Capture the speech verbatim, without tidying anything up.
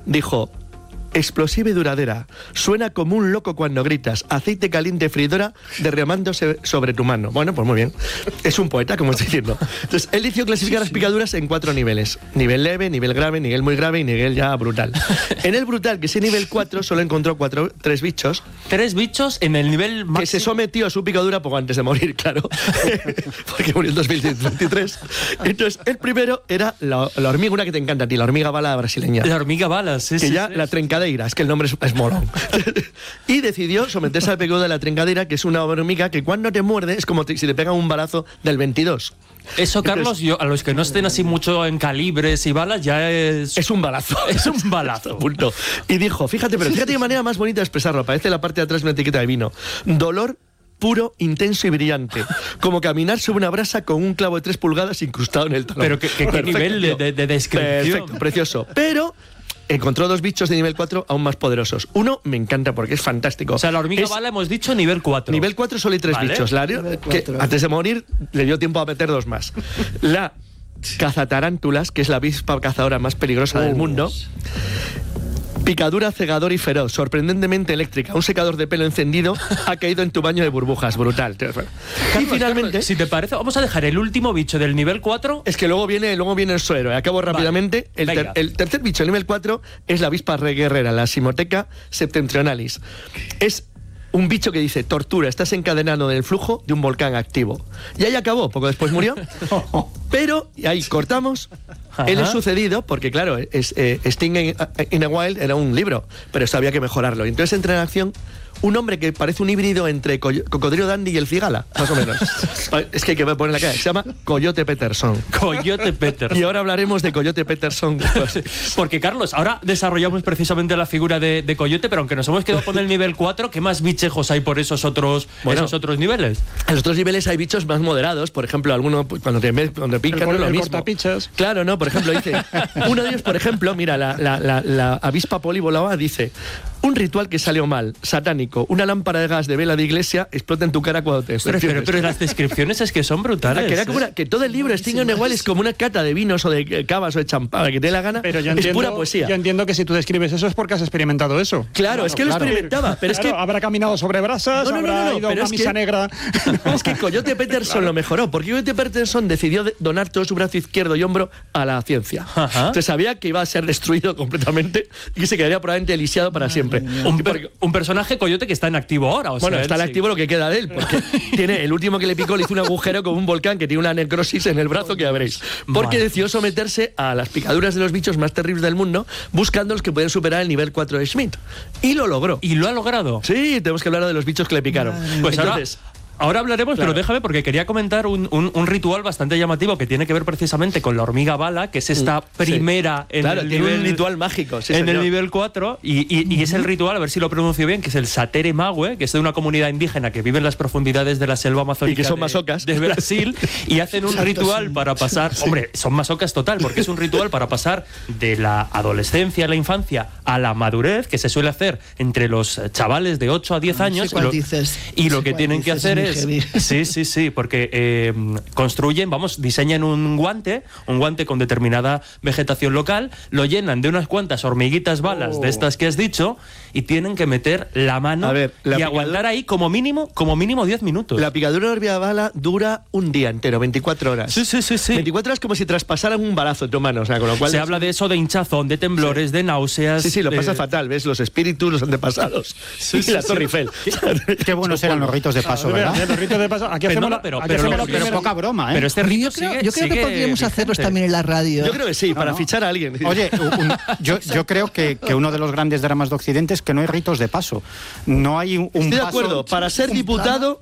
dijo: explosiva y duradera, suena como un loco cuando gritas, aceite caliente freidora derramándose sobre tu mano. Bueno, pues muy bien. Es un poeta, como estoy diciendo. Entonces, él decidió clasificar las picaduras en cuatro niveles: nivel leve, nivel grave, nivel muy grave y nivel ya brutal. En el brutal, que es el nivel cuatro, solo encontró cuatro, tres bichos. Tres bichos en el nivel máximo. Que se sometió a su picadura poco antes de morir, claro. Porque murió en dos mil veintitrés. Entonces, el primero era la, la hormiga, una que te encanta a ti, la hormiga bala brasileña. La hormiga bala, sí, que sí. ya sí. la trencadera. Es que el nombre es, es molón. Y decidió someterse al pecado de la trencadera, que es una hormiga que cuando te muerde es como te, si te pegan un balazo del veintidós. Eso, Carlos, yo, a los que no estén así mucho en calibres y balas, ya es... Es un balazo. Es un balazo. Punto. Y dijo, fíjate, pero fíjate qué manera más bonita de expresarlo. Aparece en la parte de atrás una etiqueta de vino. Dolor puro, intenso y brillante. Como caminar sobre una brasa con un clavo de tres pulgadas incrustado en el talón. Pero qué, qué, qué nivel de, de, de descripción. Perfecto, precioso. Pero... encontró dos bichos de nivel cuatro aún más poderosos. Uno me encanta porque es fantástico. O sea, la hormiga es, bala hemos dicho nivel cuatro. Nivel cuatro solo hay tres ¿Vale? bichos. La, que antes de morir le dio tiempo a meter dos más. La cazatarántulas, que es la avispa cazadora más peligrosa oh, del mundo. Picadura cegadora y feroz, sorprendentemente eléctrica. Un secador de pelo encendido ha caído en tu baño de burbujas. Brutal. Carlos, y finalmente... Carlos, si te parece, vamos a dejar el último bicho del nivel cuatro. Es que luego viene, luego viene el suero. Acabo vale. rápidamente. El, ter, el tercer bicho del nivel cuatro es la avispa reguerrera, la Simoteca septentrionalis. Es un bicho que dice: tortura, estás encadenado en el flujo de un volcán activo. Y ahí acabó, poco después murió. Pero, y ahí cortamos. Ajá. Él es sucedido, porque claro, es, eh, Sting in, in a Wild era un libro, pero esto había que mejorarlo. Y entonces entra en acción un hombre que parece un híbrido entre Cocodrilo Dandy y el Cigala, más o menos. Es que hay que poner la cara. Se llama Coyote Peterson. Coyote Peterson. Y ahora hablaremos de Coyote Peterson. Porque, Carlos, ahora desarrollamos precisamente la figura de, de Coyote, pero aunque nos hemos quedado con el nivel cuatro, ¿qué más bichejos hay por esos otros, bueno, esos otros niveles? En los otros niveles hay bichos más moderados. Por ejemplo, alguno cuando te, cuando te pican el, no es lo el mismo. Cortapichas. Claro, no, por ejemplo, dice... Uno de ellos, por ejemplo, mira, la, la, la, la avispa polibolava dice: un ritual que salió mal, satánico, una lámpara de gas de vela de iglesia explota en tu cara cuando te... Pero, pero, pero las descripciones es que son brutales. Que, era como una, que todo el libro Sting in a Wild es como una cata de vinos o de cavas o de champán, que te dé la gana. Pero yo es entiendo, pura poesía. Yo entiendo que si tú describes eso es porque has experimentado eso. Claro, claro es que claro. lo experimentaba. Pero claro, es que... habrá caminado sobre brasas, no, no, habrá no, no, ido a una misa que, negra. Es que Coyote Peterson claro. lo mejoró, porque Coyote Peterson decidió donar todo su brazo izquierdo y hombro a la ciencia. Ajá. Entonces sabía que iba a ser destruido completamente y que se quedaría probablemente lisiado para siempre. Un, per, un personaje Coyote que está en activo ahora. O bueno, sea, está en activo sí. lo que queda de él, porque tiene el último que le picó le hizo un agujero con un volcán que tiene una necrosis en el brazo que ya veréis. Porque vale. decidió someterse a las picaduras de los bichos más terribles del mundo, buscando los que pueden superar el nivel cuatro de Schmidt. Y lo logró. ¿Y lo ha logrado? Sí, tenemos que hablar de los bichos que le picaron. Madre pues entonces... Ahora... Ahora hablaremos, claro. pero déjame porque quería comentar un, un, un ritual bastante llamativo que tiene que ver precisamente con la hormiga bala, que es esta primera sí. en claro, el tiene nivel, un ritual mágico. Sí, en señor. el nivel cuatro, y, y, y es el ritual, a ver si lo pronuncio bien, que es el Satere Mague, que es de una comunidad indígena que vive en las profundidades de la selva amazónica y que son de, masocas de Brasil, y hacen un Exacto, ritual sí. para pasar, sí. hombre, son masocas total, porque es un ritual para pasar de la adolescencia, la infancia, a la madurez, que se suele hacer entre los chavales de ocho a diez años, sí, y lo, dices, y lo sí, que tienen que hacer es... Sí, sí, sí, porque eh, construyen, vamos, diseñan un guante, un guante con determinada vegetación local, lo llenan de unas cuantas hormiguitas balas oh. de estas que has dicho y tienen que meter la mano a ver, la y aguantar ahí como mínimo, como mínimo diez minutos. La picadura de hormiga bala dura un día entero, veinticuatro horas. Sí, sí, sí, sí. veinticuatro horas como si traspasaran un balazo en tu mano, o sea, con lo cual... Se habla de eso, de hinchazón, de temblores, sí. de náuseas... Sí, sí, lo de... pasa fatal, ves los espíritus, los antepasados. Sí, sí, y la sí, Torre Eiffel. Qué buenos eran los ritos de paso, ¿verdad? Los ritos de paso. Aquí hacemos no, la, pero, aquí pero, hacemos pero, la pero poca broma, ¿eh? Pero este rito yo creo, sigue, yo creo sigue que podríamos vigente. hacerlos también en la radio. Yo creo que sí, no, para no. fichar a alguien. Oye, un, yo, yo creo que, que uno de los grandes dramas de Occidente es que no hay ritos de paso. No hay un, un Estoy de paso, acuerdo, para ser diputado